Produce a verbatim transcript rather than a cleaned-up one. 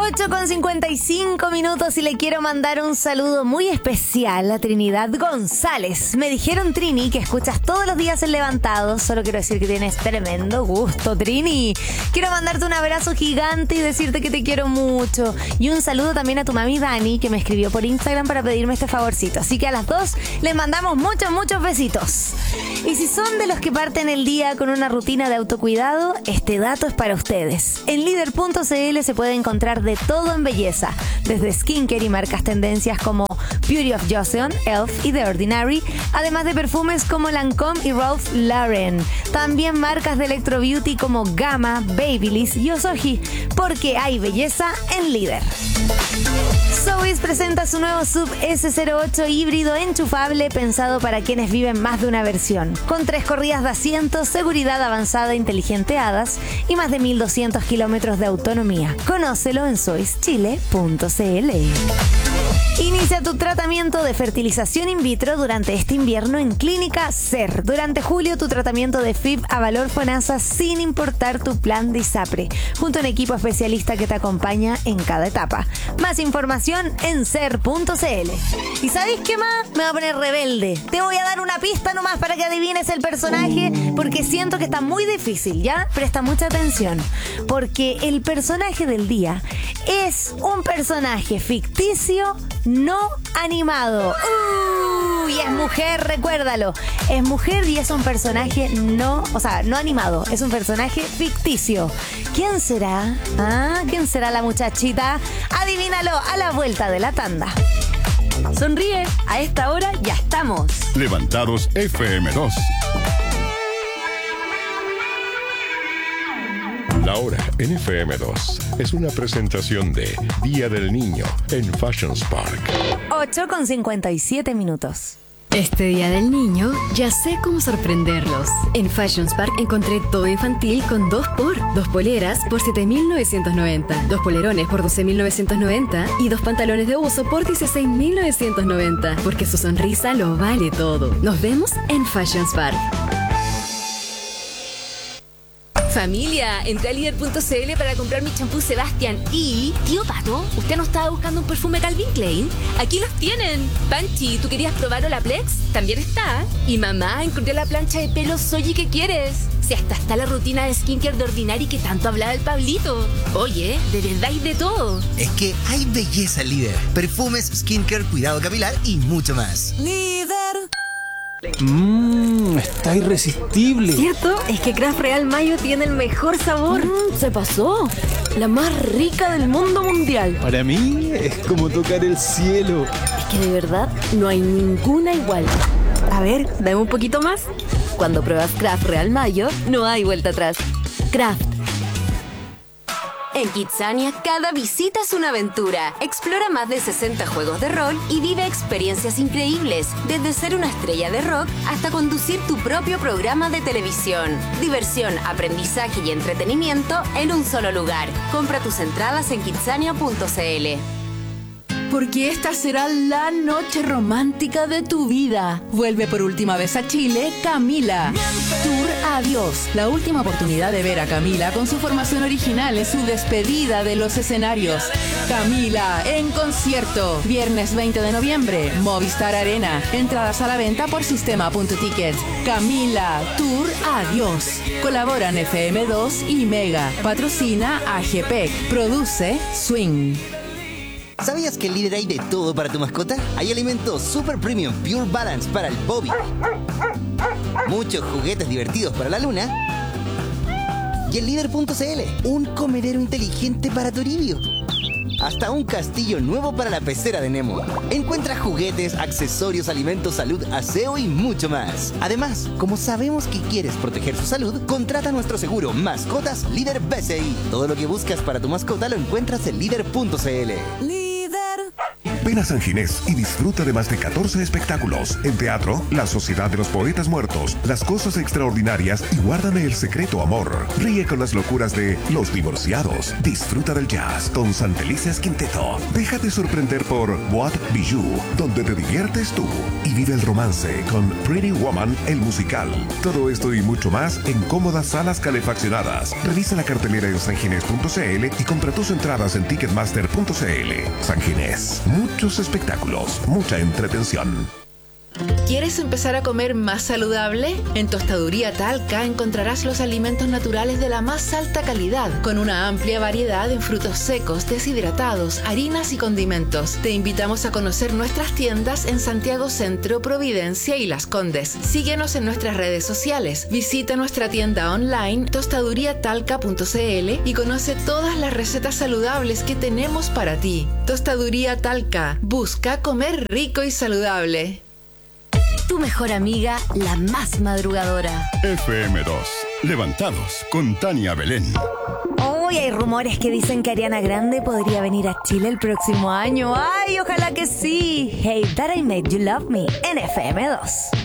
ocho con cincuenta y cinco minutos y le quiero mandar un saludo muy especial a Trinidad González. Me dijeron, Trini, que escuchas todos los días el Levantado. Solo quiero decir que tienes tremendo gusto, Trini. Quiero mandarte un abrazo gigante y decirte que te quiero mucho. Y un saludo también a tu mami Dani, que me escribió por Instagram para pedirme este favorcito. Así que a las dos les mandamos muchos, muchos besitos. Y si son de los que parten el día con una rutina de autocuidado, este dato es para ustedes. En líder punto c l se puede encontrar de todo en belleza, desde skincare y marcas tendencias como Beauty of Joseon, Elf y The Ordinary, además de perfumes como Lancôme y Ralph Lauren. También marcas de Electro Beauty como Gamma, Babyliss y Osoji, porque hay belleza en Líder. Zoe's presenta su nuevo Sub ese cero ocho híbrido enchufable pensado para quienes viven más de una versión, con tres corridas de asientos, seguridad avanzada inteligente H A D A S y más de mil doscientos kilómetros de autonomía. Conócelo en zoes chile punto c l. Inicia tu tratamiento de fertilización in vitro durante este invierno en Clínica SER. Durante julio, tu tratamiento de F I V a valor FONASA sin importar tu plan de ISAPRE, junto a un equipo especialista que te acompaña en cada etapa. Más información en ser punto c l. ¿Y sabéis qué más? Me voy a poner rebelde. Te voy a dar una pista nomás para que adivines el personaje, porque siento que está muy difícil, ¿ya? Presta mucha atención, porque el personaje del día es un personaje ficticio no animado. Uh, y es mujer, recuérdalo. Es mujer y es un personaje no, o sea, no animado. Es un personaje ficticio. ¿Quién será? ¿Ah? ¿Quién será la muchachita? Adivínalo a la vuelta de la tanda. Sonríe, a esta hora ya estamos. Levantados F M dos. La hora en F M dos es una presentación de Día del Niño en Fashions Park. ocho con cincuenta y siete minutos. Este Día del Niño ya sé cómo sorprenderlos. En Fashions Park encontré todo infantil con dos por. Dos poleras por siete mil novecientos noventa, dos polerones por doce mil novecientos noventa y dos pantalones de uso por dieciséis mil novecientos noventa. Porque su sonrisa lo vale todo. Nos vemos en Fashions Park. Familia, entré a líder punto c l para comprar mi champú Sebastián y... Tío Pato, ¿usted no estaba buscando un perfume Calvin Klein? Aquí los tienen. Panchi, ¿tú querías probar Olaplex? También está. Y mamá, encontré la plancha de pelo Soji que quieres. Si hasta está la rutina de skincare de Ordinary que tanto hablaba el Pablito. Oye, de verdad hay de todo. Es que hay belleza en Líder. Perfumes, skincare, cuidado capilar y mucho más. Líder. Mmm, está irresistible. ¿Cierto? Es que Kraft Real Mayo tiene el mejor sabor. Mm, se pasó. La más rica del mundo mundial. Para mí es como tocar el cielo. Es que de verdad no hay ninguna igual. A ver, dame un poquito más. Cuando pruebas Kraft Real Mayo, no hay vuelta atrás. Kraft. En Kidzania, cada visita es una aventura. Explora más de sesenta juegos de rol y vive experiencias increíbles, desde ser una estrella de rock hasta conducir tu propio programa de televisión. Diversión, aprendizaje y entretenimiento en un solo lugar. Compra tus entradas en kidzania punto c l. Porque esta será la noche romántica de tu vida. Vuelve por última vez a Chile, Camila. Tour Adiós. La última oportunidad de ver a Camila con su formación original en su despedida de los escenarios. Camila en concierto. Viernes veinte de noviembre, Movistar Arena. Entradas a la venta por sistema punto ticket. Camila, Tour Adiós. Colaboran F M dos y Mega. Patrocina A G P E C. Produce Swing. ¿Sabías que en Líder hay de todo para tu mascota? Hay alimentos Super Premium Pure Balance para el Bobby, muchos juguetes divertidos para la Luna y en líder punto c l un comedero inteligente para Toribio. Hasta un castillo nuevo para la pecera de Nemo. Encuentra juguetes, accesorios, alimentos, salud, aseo y mucho más. Además, como sabemos que quieres proteger su salud, contrata nuestro seguro Mascotas Líder B C I. Todo lo que buscas para tu mascota lo encuentras en líder punto c l. Líder. Ven a San Ginés y disfruta de más de catorce espectáculos. En teatro, La Sociedad de los Poetas Muertos, Las Cosas Extraordinarias y Guárdame el Secreto Amor. Ríe con las locuras de Los Divorciados. Disfruta del jazz con Santelices Quinteto. Déjate sorprender por Boîte Bijou, donde te diviertes tú. Y vive el romance con Pretty Woman, el musical. Todo esto y mucho más en cómodas salas calefaccionadas. Revisa la cartelera en sanginés punto c l y compra tus entradas en ticketmaster punto c l. San Ginés, muchos espectáculos, mucha entretención. ¿Quieres empezar a comer más saludable? En Tostaduría Talca encontrarás los alimentos naturales de la más alta calidad, con una amplia variedad en frutos secos, deshidratados, harinas y condimentos. Te invitamos a conocer nuestras tiendas en Santiago Centro, Providencia y Las Condes. Síguenos en nuestras redes sociales. Visita nuestra tienda online tostaduría talca punto c l y conoce todas las recetas saludables que tenemos para ti. Tostaduría Talca. Busca comer rico y saludable. Tu mejor amiga, la más madrugadora. F M dos, Levantados con Tania Belén. Hoy hay rumores que dicen que Ariana Grande podría venir a Chile el próximo año. ¡Ay, ojalá que sí! Hey, That I Made You Love Me en F M dos.